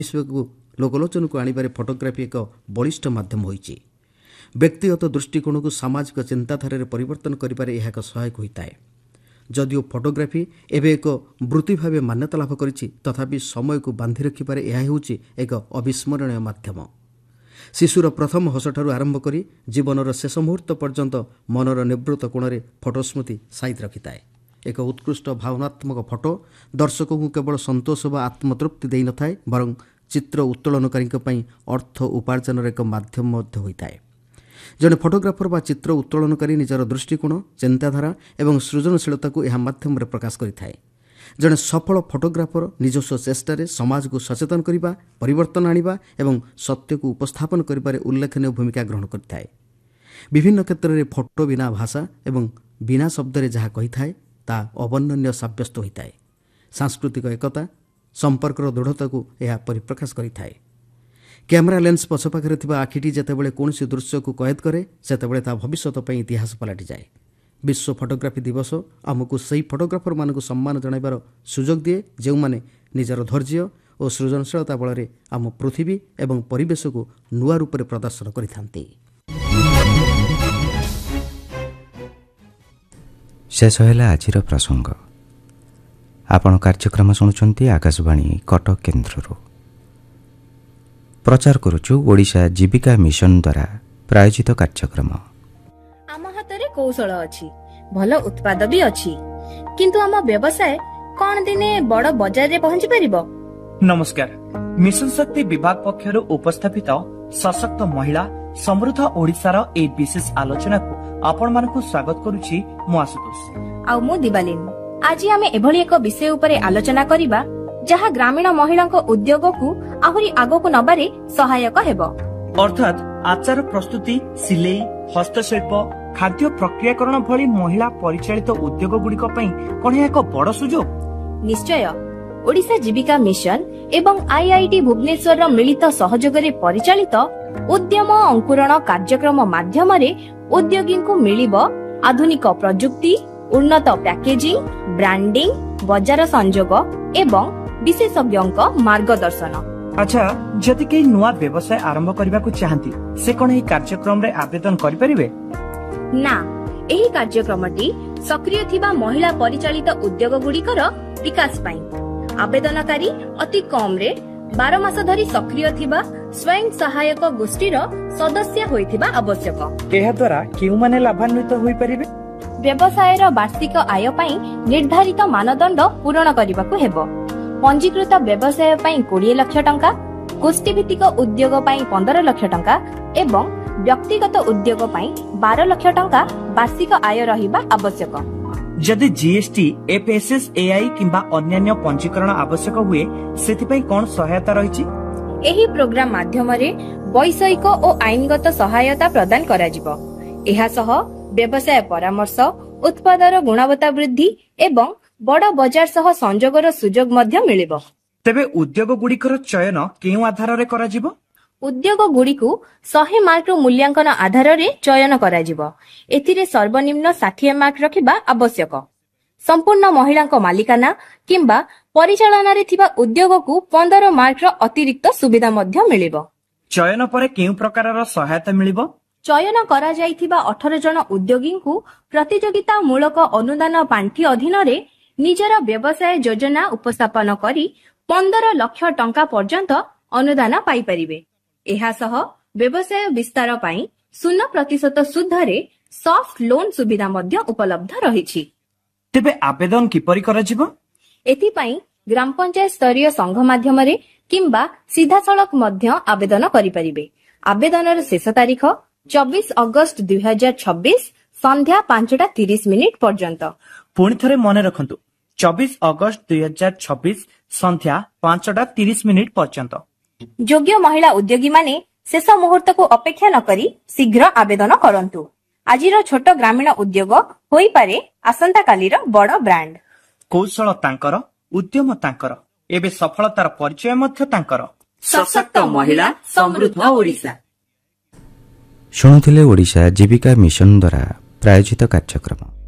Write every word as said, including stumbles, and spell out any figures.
विश्व लोकलोचन को आने फोटोग्राफी एक बलिष्ठ माध्यम होइछि। व्यक्तिगत दृष्टिकोण को सामाजिक चिंताधारा परिवर्तन करिबारे यह एक सहायक होता है। जदिओ फोटोग्राफी एवं एक वृत्ति भाव मान्यता लाभ करिछि, तथापि समय को बांधि रखिबारे यह हेउछि एक अविस्मरणीय माध्यम। शिशुर प्रथम हसठारु आरंभ करी जीवनर शेष मुहूर्त पर्यंत मनर निवृत्त कोण फोटो स्मृति साइज रखिଥାଏ। एक उत्कृष्ट भावनात्मक फोटो दर्शकों को केवल संतोष व आत्मतृप्ति दे न थाए, बरं चित्र उत्तोलनकारी अर्थ उपार्जन एक माध्यम होता है। जड़े फोटोग्राफर व चित्र उत्तोलनकारी निजर दृष्टिकोण, चिंताधारा एवं सृजनशीलता को यह माध्यम प्रकाश करिଥାଏ। जड़े सफल फोटोग्राफर निजस्व चेष्टार समाज को सचेतन करने, परिवर्तन आनिबा एवं सत्य को उपस्थापन करिबारे उल्लेखनीय भूमिका ग्रहण करिଥାଏ। विभिन्न क्षेत्र में फोटो बिना भाषा एवं बिना शब्द जहाँ कही थाए ता अवर्णनीय साब्यस्त होता है। सांस्कृतिक एकता संपर्कर दृढ़ता को यह परिप्रकाश करिଥାଏ। कैमेरा लेंस पछपाखे आखिटी जितेबाला कौन दृश्य को कैद करे सेतेबाला ता भविष्य इतिहास पलटि जाए। विश्व फोटोग्राफी दिवस आमको सही फोटोग्राफर मान को सम्मान जनाइबार सुजोग दिए, जो माने निजर धैर्य और सृजनशीलता बल आम पृथ्वी एवं परिवेश को नुआ रूप में प्रदर्शन करिथांती। शेष है आज प्रसंग। आपण कार्यक्रम शुणुंट आकाशवाणी कटक केन्द्र प्रचार करुचु ओडिशा जीविका मिशन द्वारा प्रायोजित कार्यक्रम। आम हाथरे कौशल अछि, भल उत्पाद भी अछि, किंतु आम व्यवसाय कोन दिने बड़ बाजार रे पहुंची परिबो। नमस्कार, मिशन शक्ति विभाग पक्षरु उपस्थापित सशक्त महिला समृद्ध ओडिशार ए विशेष आलोचना को आपण मानकु स्वागत करूछि। मु आशुतोष आ मु दिवालिन। आज आमे एभली एक विषय उपरे आलोचना करिबा जहा ग्रामीण महिला उद्योग को आहुरी आगो को नबारे सहायक हेबो। अर्थात आचार प्रस्तुति, सिलाई, हस्तशिल्प, खाद्य प्रक्रियाकरण भली महिला परिचालित उद्योग गुड़िक कौन एक बड़ सुजोग? निश्चय। ओडिशा जीविका मिशन एवं आईआईटी भुवनेश्वर मिलित सहयोग रे परिचालित उद्यम अंकुरण कार्यक्रम माध्यम रे उद्योगी को मिलिबो आधुनिक प्रजुक्ति, उन्नत पैकेजिंग, ब्रांडिंग, बाजार संजोग एवं विशेषज्ञों मार्गदर्शन। अच्छा, जदि के नुआ व्यवसाय आरंभ करबा को चाहती से कोन एही कार्यक्रम रे आवेदन करि परिबे? ना, एही कार्यक्रमटी सक्रिय थिबा महिला परिचालित उद्योग गुड़िकर विकास पाई आवेदनकारी अति कम रे बारह मास धरी सक्रिय थिबा स्वयं सहायक गोष्ठीर सदस्य होइथिबा आवश्यक। एहा द्वारा केउ माने लाभान्वित होई परिबे? व्यवसायर वार्षिक आय पाई निर्धारित मानदंड पूर्ण करबाकू हेबो। पंजीकृत व्यवसाय पाई बीस लाख टंका, गोष्ठी भित्तिक उद्योग पाई पंद्रह लाख टंका एवं व्यक्तिगत उद्योग पाई बारह लाख टंका वार्षिक आय रहिबा आवश्यक। जदि जीएसटी, एफएसएस, एआई किंबा अन्य पंजीकरण आवश्यक हुए सेति पई कोन सहायता रहिछि? एही प्रोग्राम माध्यम रे वैषयिक और आईनगत सहायता प्रदान करा जिवो। एहा सह व्यवसाय परामर्श, उत्पादर गुणवत्ता वृद्धि एवं बड़ बाजार सह संजोगर सुजोग मध्य मिलिबो। तेबे उद्योग गुड़िकर चयन केउ आधार रे करा जिवो? उद्योग गुड़िकु सौ मार्क रो मूल्यांकन आधार रे चयन करा जिवो। एथिरे सर्वनिम्न साठ मार्क रखिबा आवश्यक। संपूर्ण महिला मालिकाना किंबा परिचालन रे थिबा उद्योग को पंद्रह मार्क रो अतिरिक्त सुविधा मध्य मिलिबो। चयन परे केउ प्रकारर सहायता मिलिबो? चयन करा जाइथिबा अठारह जन उद्योगी को प्रतियोगिता मूलक अनुदान पांठी अधीन रे निजर व्यवसाय योजना उपस्थापन करी पंद्रह लाख टंका पर्यंत अनुदान पाई परिबे। एहा सह व्यवसाय विस्तार पाई शून्य प्रतिशत सुध रे सॉफ्ट लोन सुविधा मध्य उपलब्ध रहिछि। तेबे आवेदन किपरि करा जिवो? एथि पई ग्राम पंचायत स्तरीय संघ माध्यम रे किंबा सीधा सड़क मध्य आवेदन करि परिबे। आवेदनर शेष तारीख चौबीस अगस्त दुई हजार छब्बीस संध्या पांचटा तीस मिनिट पर्यंत। पुणी थरे मने रखंतु, चौबीस अगस्त दुई हजार छब्बीस संध्या पांचटा तीस मिनिट पर्यंत। योग्य महिला उद्योगी माने शेष मुहूर्त को अपेक्षा न करी शीघ्र आवेदन करंतु। आजिर छोट ग्रामीण उद्योग होई पारे आसंता कालीर बड़ ब्रांड। कौशल तांकर, उद्यम तांकर, एबे सफलतार परिचय मध्य तांकर। सशक्त महिला, समृद्ध ओडिशा। शुणुथिले ओडिशा जीविका मिशन द्वारा प्रायोजित कार्यक्रम।